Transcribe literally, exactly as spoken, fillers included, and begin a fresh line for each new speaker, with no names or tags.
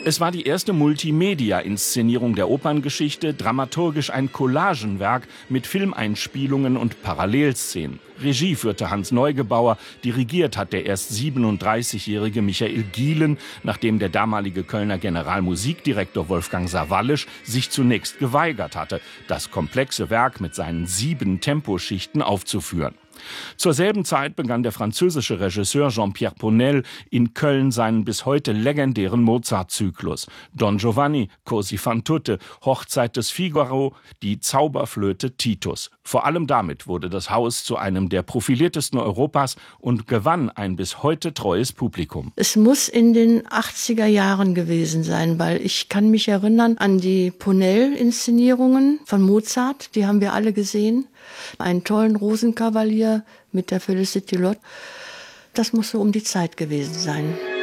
Es war die erste Multimedia-Inszenierung der Operngeschichte, dramaturgisch ein Collagenwerk mit Filmeinspielungen und Parallelszenen. Regie führte Hans Neugebauer, dirigiert hat der erst siebenunddreißigjährige Michael Gielen, nachdem der damalige Kölner Generalmusikdirektor Wolfgang Sawallisch sich zunächst geweigert hatte, das komplexe Werk mit seinen sieben Temposchichten aufzuführen. Zur selben Zeit begann der französische Regisseur Jean-Pierre Pournelle in Köln seinen bis heute legendären Mozart-Zyklus. Don Giovanni, Così fan tutte, Hochzeit des Figaro, die Zauberflöte Titus. Vor allem damit wurde das Haus zu einem der profiliertesten Europas und gewann ein bis heute treues Publikum.
Es muss in den achtziger Jahren gewesen sein, weil ich kann mich erinnern an die Pournelle-Inszenierungen von Mozart, die haben wir alle gesehen. Einen tollen Rosenkavalier mit der Felicity Lott. Das muss so um die Zeit gewesen sein.